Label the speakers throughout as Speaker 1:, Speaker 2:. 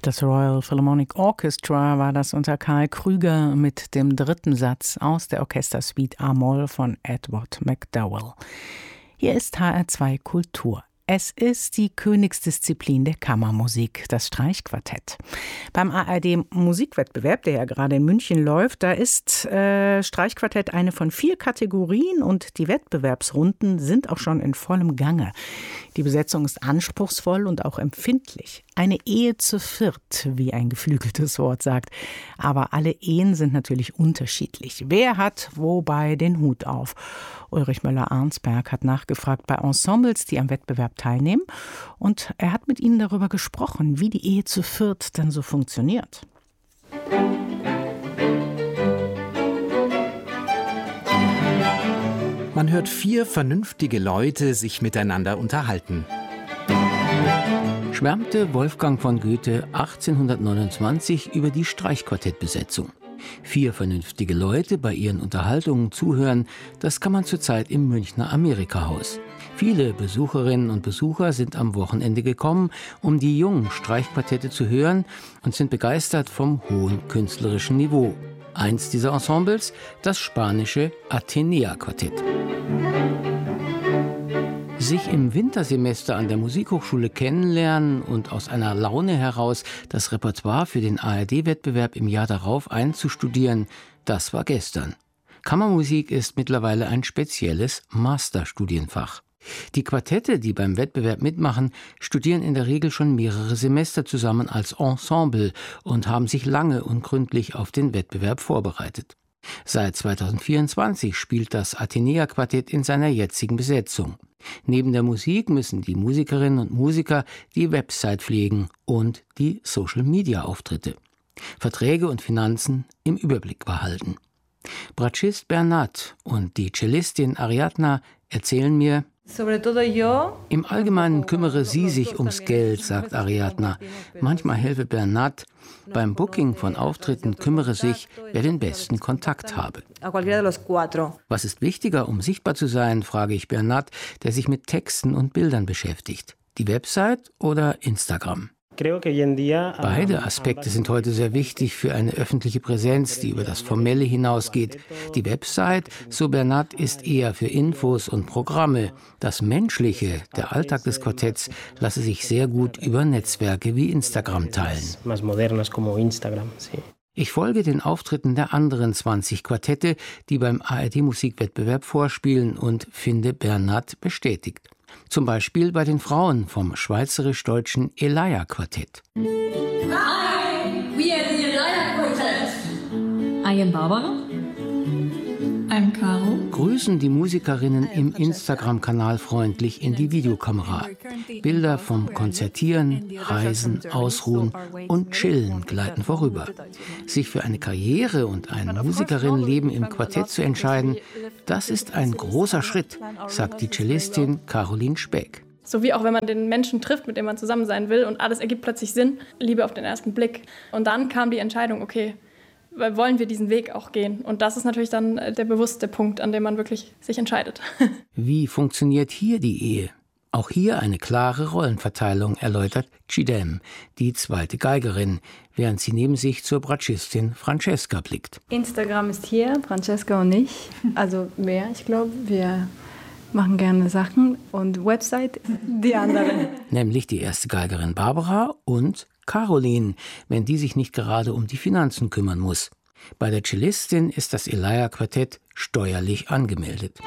Speaker 1: Das Royal Philharmonic Orchestra war das unter Karl Krüger mit dem dritten Satz aus der Orchestersuite A-Moll von Edward McDowell. Hier ist HR2 Kultur. Es ist die Königsdisziplin der Kammermusik, das Streichquartett. Beim ARD-Musikwettbewerb, der ja gerade in München läuft, da ist Streichquartett eine von 4 Kategorien und die Wettbewerbsrunden sind auch schon in vollem Gange. Die Besetzung ist anspruchsvoll und auch empfindlich. Eine Ehe zu viert, wie ein geflügeltes Wort sagt. Aber alle Ehen sind natürlich unterschiedlich. Wer hat wobei den Hut auf? Ulrich Möller-Arnsberg hat nachgefragt bei Ensembles, die am Wettbewerb teilnehmen. Und er hat mit ihnen darüber gesprochen, wie die Ehe zu viert denn so funktioniert.
Speaker 2: Man hört 4 vernünftige Leute sich miteinander unterhalten.
Speaker 3: Schwärmte Wolfgang von Goethe 1829 über die Streichquartettbesetzung. 4 vernünftige Leute bei ihren Unterhaltungen zuhören, das kann man zurzeit im Münchner Amerika-Haus. Viele Besucherinnen und Besucher sind am Wochenende gekommen, um die jungen Streichquartette zu hören und sind begeistert vom hohen künstlerischen Niveau. Eins dieser Ensembles, das spanische Atenea-Quartett. Sich im Wintersemester an der Musikhochschule kennenlernen und aus einer Laune heraus das Repertoire für den ARD-Wettbewerb im Jahr darauf einzustudieren, das war gestern. Kammermusik ist mittlerweile ein spezielles Masterstudienfach. Die Quartette, die beim Wettbewerb mitmachen, studieren in der Regel schon mehrere Semester zusammen als Ensemble und haben sich lange und gründlich auf den Wettbewerb vorbereitet. Seit 2024 spielt das Atenea-Quartett in seiner jetzigen Besetzung. Neben der Musik müssen die Musikerinnen und Musiker die Website pflegen und die Social-Media-Auftritte. Verträge und Finanzen im Überblick behalten. Bratschist Bernat und die Cellistin Ariadna erzählen mir: Im Allgemeinen kümmere sie sich ums Geld, sagt Ariadna. Manchmal helfe Bernat. Beim Booking von Auftritten kümmere sich, wer den besten Kontakt habe. Was ist wichtiger, um sichtbar zu sein, frage ich Bernat, der sich mit Texten und Bildern beschäftigt. Die Website oder Instagram? Beide Aspekte sind heute sehr wichtig für eine öffentliche Präsenz, die über das Formelle hinausgeht. Die Website, so Bernat, ist eher für Infos und Programme. Das Menschliche, der Alltag des Quartetts, lasse sich sehr gut über Netzwerke wie Instagram teilen. Ich folge den Auftritten der anderen 20 Quartette, die beim ARD-Musikwettbewerb vorspielen und finde Bernat bestätigt. Zum Beispiel bei den Frauen vom schweizerisch-deutschen Elia-Quartett.
Speaker 4: Hi, we are the Elia-Quartett. I am Barbara. I'm Caro.
Speaker 3: Grüßen die Musikerinnen im Instagram-Kanal freundlich in die Videokamera. Bilder vom Konzertieren, Reisen, Ausruhen und Chillen gleiten vorüber. Sich für eine Karriere und ein Musikerinnenleben im Quartett zu entscheiden, das ist ein großer Schritt, sagt die Cellistin Caroline Speck.
Speaker 5: So wie auch wenn man den Menschen trifft, mit dem man zusammen sein will und alles ergibt plötzlich Sinn, Liebe auf den ersten Blick. Und dann kam die Entscheidung, okay, wollen wir diesen Weg auch gehen? Und das ist natürlich dann der bewusste Punkt, an dem man wirklich sich entscheidet.
Speaker 3: Wie funktioniert hier die Ehe? Auch hier eine klare Rollenverteilung, erläutert Chidem, die zweite Geigerin, während sie neben sich zur Bratschistin Francesca blickt.
Speaker 6: Instagram ist hier, Francesca und ich. Also mehr, ich glaube, wir machen gerne Sachen und Website die anderen.
Speaker 3: Nämlich die erste Geigerin Barbara und Caroline, wenn die sich nicht gerade um die Finanzen kümmern muss. Bei der Cellistin ist das Elia-Quartett steuerlich angemeldet.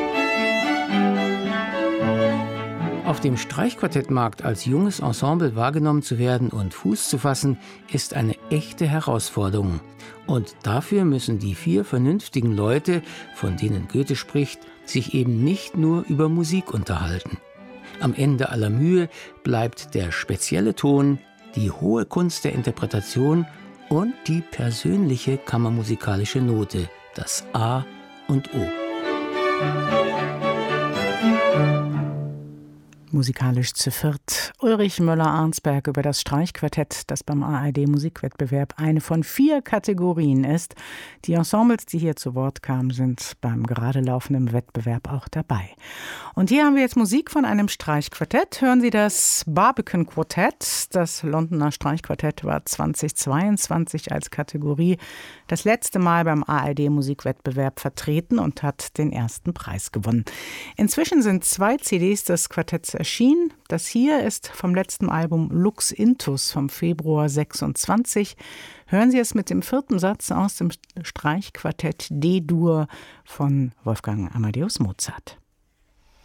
Speaker 3: Auf dem Streichquartettmarkt als junges Ensemble wahrgenommen zu werden und Fuß zu fassen, ist eine echte Herausforderung. Und dafür müssen die 4 vernünftigen Leute, von denen Goethe spricht, sich eben nicht nur über Musik unterhalten. Am Ende aller Mühe bleibt der spezielle Ton, die hohe Kunst der Interpretation und die persönliche kammermusikalische Note, das A und O.
Speaker 1: Musikalisch zu viert. Ulrich Möller-Arnsberg über das Streichquartett, das beim ARD-Musikwettbewerb eine von 4 Kategorien ist. Die Ensembles, die hier zu Wort kamen, sind beim gerade laufenden Wettbewerb auch dabei. Und hier haben wir jetzt Musik von einem Streichquartett. Hören Sie das Barbican Quartett. Das Londoner Streichquartett war 2022 als Kategorie das letzte Mal beim ARD-Musikwettbewerb vertreten und hat den ersten Preis gewonnen. Inzwischen sind 2 CDs des Quartetts erschienen. Das hier ist vom letzten Album Lux Intus vom Februar 26. Hören Sie es mit dem 4. Satz aus dem Streichquartett D-Dur von Wolfgang Amadeus Mozart.